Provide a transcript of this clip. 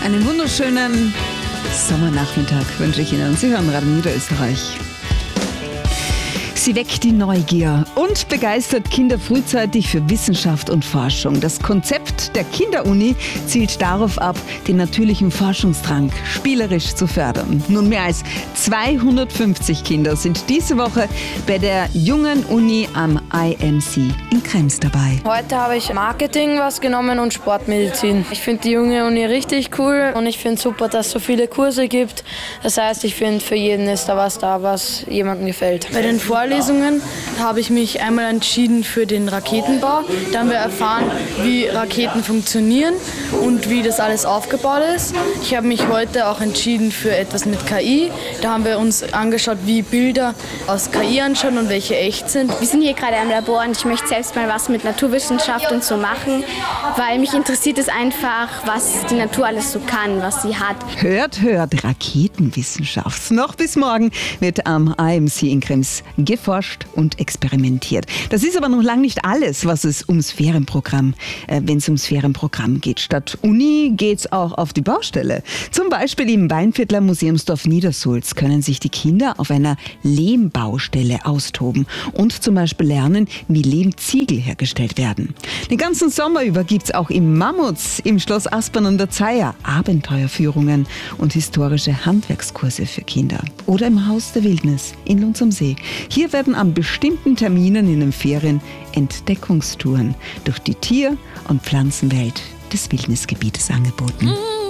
Einen wunderschönen Sommernachmittag wünsche ich Ihnen. Sie hören Radio Niederösterreich. Sie weckt die Neugier und begeistert Kinder frühzeitig für Wissenschaft und Forschung. Das Konzept der Kinderuni zielt darauf ab, den natürlichen Forschungsdrang spielerisch zu fördern. Nun mehr als 250 Kinder sind diese Woche bei der Jungen Uni am IMC in Krems dabei. Heute habe ich Marketing was genommen und Sportmedizin. Ich finde die Junge Uni richtig cool und ich finde super, dass es so viele Kurse gibt. Das heißt, ich finde, für jeden ist da, was jemandem gefällt. Bei den Vorlesungen habe ich mich einmal entschieden für den Raketenbau. Da haben wir erfahren, wie Raketen funktionieren und wie das alles aufgebaut ist. Ich habe mich heute auch entschieden für etwas mit KI. Da haben wir uns angeschaut, wie Bilder aus KI anschauen und welche echt sind. Wir sind hier gerade am Labor und ich möchte selbst mal was mit Naturwissenschaft und so machen, weil mich interessiert es einfach, was die Natur alles so kann, was sie hat. Hört, Raketenwissenschaft. Noch bis morgen wird am IMC in Krems geforscht und experimentiert. Das ist aber noch lange nicht alles, was es ums Ferienprogramm, wenn es ums Ferienprogramm geht. Statt Uni geht's auch auf die Baustelle. Zum Beispiel im Weinviertler Museumsdorf Niedersulz können sich die Kinder auf einer Lehmbaustelle austoben und zum Beispiel lernen, wie Lehmziegel hergestellt werden. Den ganzen Sommer über gibt's auch im Mammuts, im Schloss Aspern an der Zeiher Abenteuerführungen und historische Handwerkskurse für Kinder. Oder im Haus der Wildnis in Lunds am See. Hier werden an bestimmten Terminen in den Ferien Entdeckungstouren durch die Tier- und Pflanzenwelt des Wildnisgebietes angeboten.